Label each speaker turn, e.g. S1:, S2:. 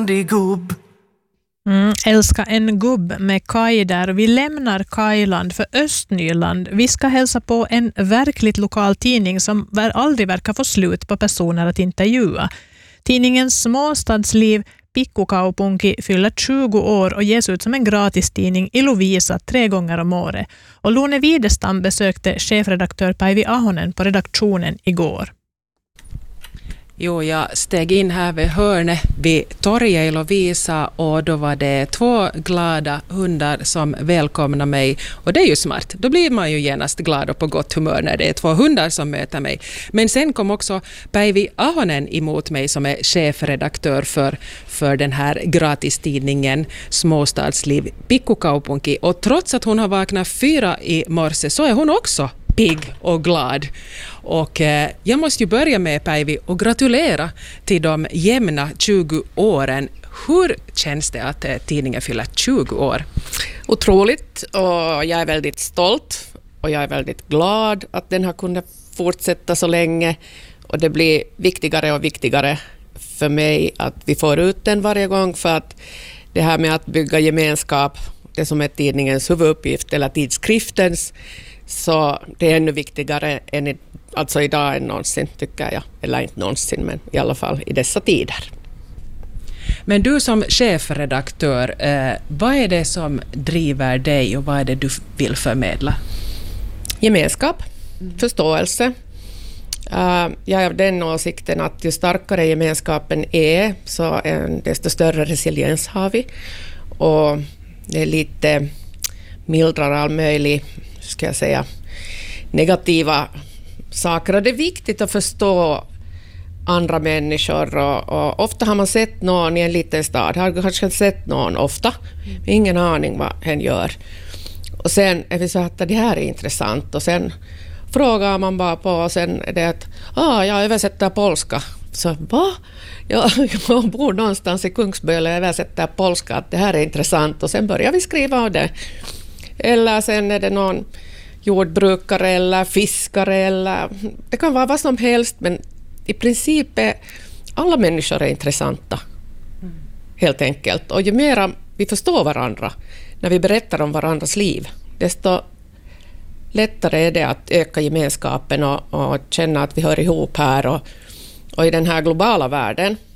S1: ständig gubb.
S2: Älska en gubb med Kaj där. Vi lämnar Kajland för Östnyland. Vi ska hälsa på en verkligt lokal tidning som aldrig verkar få slut på personer att intervjua. Tidningen Småstadsliv Pikkukaupunki fyller 20 år och ges ut som en gratistidning i Lovisa 3 gånger om året. Och Lone Widestam besökte chefredaktör Päivi Ahonen på redaktionen igår.
S3: Jo, jag steg in här vid hörnet vid torget i Lovisa och då var det 2 glada hundar som välkomnade mig. Och det är ju smart. Då blir man ju genast glad och på gott humör när det är 2 hundar som möter mig. Men sen kom också Päivi Ahonen emot mig som är chefredaktör för den här gratistidningen Småstadsliv Pikkukaupunki. Och trots att hon har vaknat 4 i morse så är hon också pigg och glad. Och jag måste ju börja med, Päivi, och gratulera till de jämna 20 åren. Hur känns det att tidningen fyller 20 år?
S4: Otroligt, och jag är väldigt stolt och jag är väldigt glad att den har kunnat fortsätta så länge, och det blir viktigare och viktigare för mig att vi får ut den varje gång, för att det här med att bygga gemenskap, det som är tidningens huvuduppgift eller tidskriftens, så det är ännu viktigare än alltså idag än någonsin, tycker jag. Eller inte någonsin, men i alla fall i dessa tider.
S3: Men du som chefredaktör, vad är det som driver dig och vad är det du vill förmedla?
S4: Gemenskap, förståelse. Jag är av den åsikten att ju starkare gemenskapen är, så desto större resiliens har vi. Och det är lite mildrar all möjlig, ska jag säga, negativa saker. Och det är viktigt att förstå andra människor. Och ofta har man sett någon i en liten stad. Har kanske sett någon ofta. Ingen aning vad hen gör. Och sen är vi så att det här är intressant. Och sen frågar man bara på, och sen är det att jag översätter polska. Så va? Jag bor någonstans i Kungsböle och översätter polska. Att det här är intressant. Och sen börjar vi skriva av det. Eller sen är det någon jordbrukare eller fiskare, eller det kan vara vad som helst, men i princip är alla människor är intressanta. Helt enkelt. Och ju mer vi förstår varandra när vi berättar om varandras liv, desto lättare är det att öka gemenskapen och känna att vi hör ihop här. Och i den här globala världen